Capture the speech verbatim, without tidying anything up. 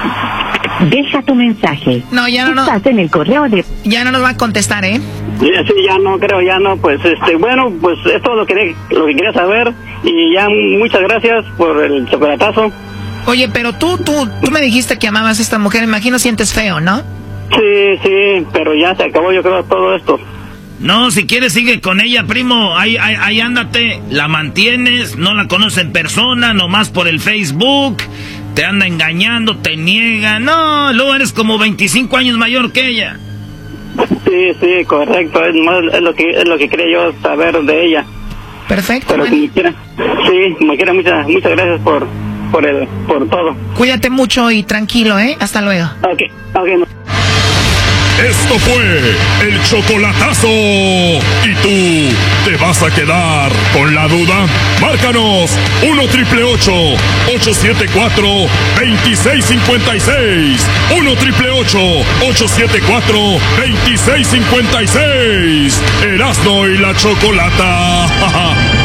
Deja tu mensaje. No, ya no, no. Estás en el correo de... Ya no nos va a contestar, ¿eh? Sí, ya no, creo, ya no. Pues, este, bueno, pues es todo lo que, lo que quería saber. Y ya muchas gracias por el chocolatazo. Oye, pero tú, tú, tú me dijiste que amabas a esta mujer. Imagino sientes feo, ¿no? Sí, sí, pero ya se acabó, yo creo, todo esto. No, si quieres sigue con ella, primo. Ahí, ahí, ahí ándate. La mantienes, no la conoces en persona, nomás por el Facebook. Te anda engañando, te niega. No, luego eres como veinticinco años mayor que ella. Sí, sí, correcto. Es, más, es lo que es lo que quería yo saber de ella. Perfecto. Pero como quiera, sí, como quiera, muchas, muchas gracias por, por, el, por todo. Cuídate mucho y tranquilo, ¿eh? Hasta luego. Ok, ok. No. Esto fue el chocolatazo. ¿Y tú te vas a quedar con la duda? Márcanos uno triple ocho, ocho siete cuatro, dos seis cinco seis. uno triple ocho, ocho siete cuatro, dos seis cinco seis. Erasmo y la Chocolata.